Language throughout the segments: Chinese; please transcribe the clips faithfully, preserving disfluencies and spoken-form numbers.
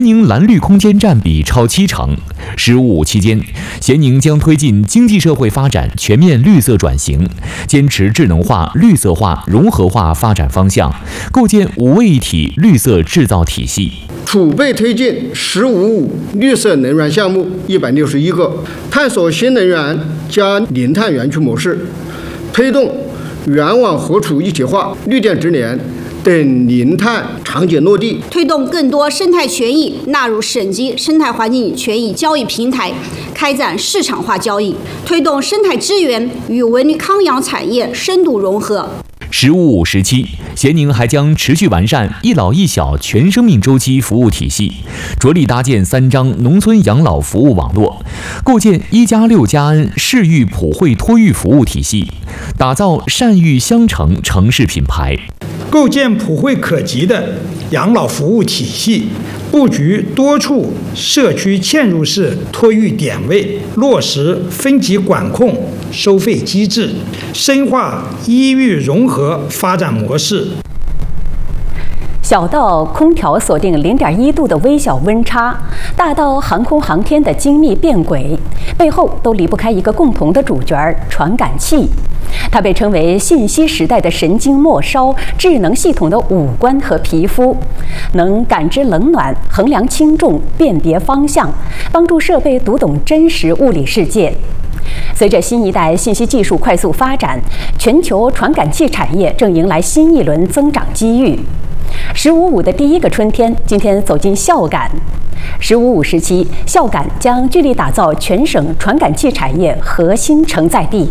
宁蓝绿空间占比超七成。十五五期间，咸宁将推进经济社会发展全面绿色转型，坚持智能化、绿色化、融合化发展方向，构建五位一体绿色制造体系。 储备推进“十五五”绿色能源项目一百六十一个，探索新能源加零碳园区模式，推动源网合储一体化、绿电直连等零碳场景落地， 推动更多生态权益纳入省级生态环境权益交易平台，开展市场化交易，推动生态资源与文康养产业深度融合。 十五五时期，咸宁还将持续完善一老一小全生命周期服务体系，着力搭建三张农村养老服务网络，构建一加六加 N 市域普惠托育服务体系，打造善育相城城市品牌。 构建普惠可及的养老服务体系，布局多处社区嵌入式托育点位，落实分级管控收费机制，深化医育融合发展模式。 小到空调锁定零点一度的微小温差，大到航空航天的精密变轨，背后都离不开一个共同的主角——传感器。它被称为信息时代的神经末梢，智能系统的五官和皮肤，能感知冷暖、衡量轻重、辨别方向，帮助设备读懂真实物理世界。随着新一代信息技术快速发展，全球传感器产业正迎来新一轮增长机遇。十五五的第一个春天，今天走进孝感。十五五时期，孝感将致力打造全省传感器产业核心承载地。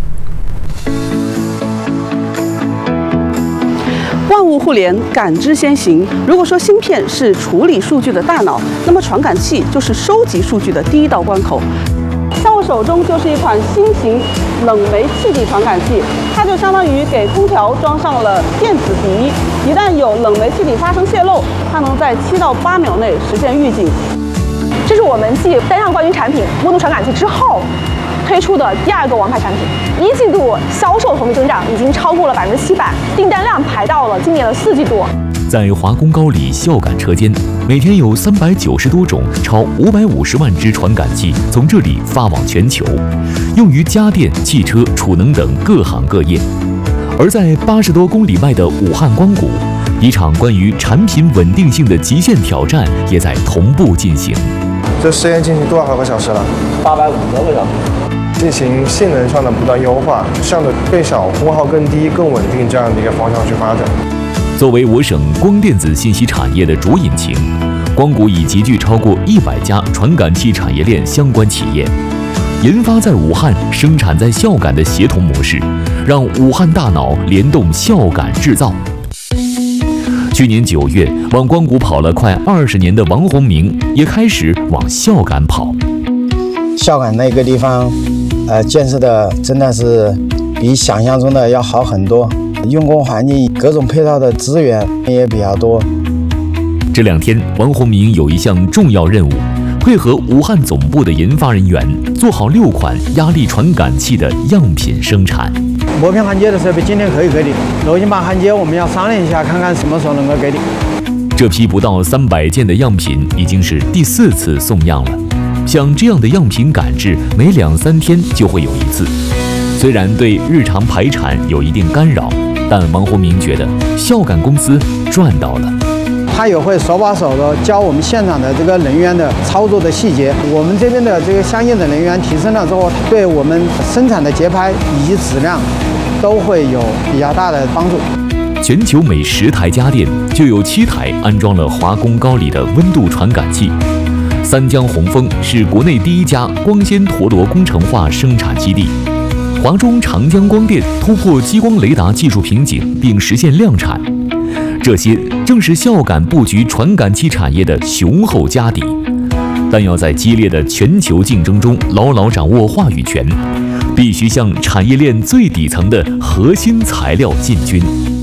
万物互联，感知先行。如果说芯片是处理数据的大脑，那么传感器就是收集数据的第一道关口。在我手中就是一款新型冷媒气体传感器，它就相当于给空调装上了电子鼻，一旦有冷媒气体发生泄漏，它能在七到八秒内实现预警。这是我们继单样冠军产品温度传感器之后推出的第二个王牌产品，一季度销售同比增长已经超过了百分之七百，订单量排到了今年的四季度。 在华工高里孝感车间，每天有三百九十多种、超五百五十万只传感器从这里发往全球，用于家电、汽车、储能等各行各业。而在八十多公里外的武汉光谷，一场关于产品稳定性的极限挑战也在同步进行。 这实验进行多少个小时了？ 八百五十多个小时。 进行性能上的不断优化，向着更小、功耗更低、更稳定这样的一个方向去发展。 作为我省光电子信息产业的主引擎，光谷已集聚超过一百家传感器产业链相关企业，研发在武汉、生产在孝感的协同模式，让武汉大脑联动孝感制造。去年九月，往光谷跑了快二十年的王洪明也开始往孝感跑。 孝感那个地方，呃，建设的真的是比想象中的要好很多。用工环境、各种配套的资源也比较多。 这两天，王洪明有一项重要任务，配合武汉总部的研发人员，做好六款压力传感器的样品生产。 磨片焊接的设备今天可以给你，镂金板焊接我们要商量一下，看看什么时候能够给你。 这批不到三百件的样品已经是第四次送样了。像这样的样品赶制，每两三天就会有一次，虽然对日常排产有一定干扰。但王洪明觉得孝感公司赚到了， 他也会手把手的教我们现场的这个人员的操作的细节。我们这边的这个相应的人员提升了之后，对我们生产的节拍以及质量都会有比较大的帮助。 全球每十台家电就有七台安装了华工高里的温度传感器。三江宏丰是国内第一家光纤陀螺工程化生产基地。华中长江光电突破激光雷达技术瓶颈，并实现量产，这些正是孝感布局传感器产业的雄厚家底。但要在激烈的全球竞争中牢牢掌握话语权，必须向产业链最底层的核心材料进军。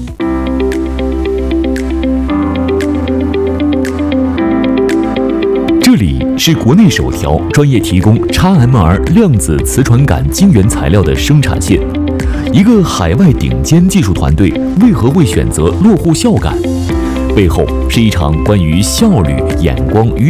这里是国内首条专业提供 X M R 量子磁传感晶圆材料的生产线。一个海外顶尖技术团队为何会选择落户孝感？背后是一场关于效率、眼光与